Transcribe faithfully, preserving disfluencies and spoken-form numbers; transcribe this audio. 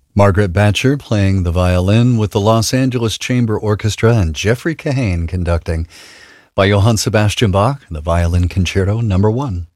Margaret Batcher playing the violin with the Los Angeles Chamber Orchestra and Jeffrey Kahane conducting by Johann Sebastian Bach, the Violin Concerto Number One.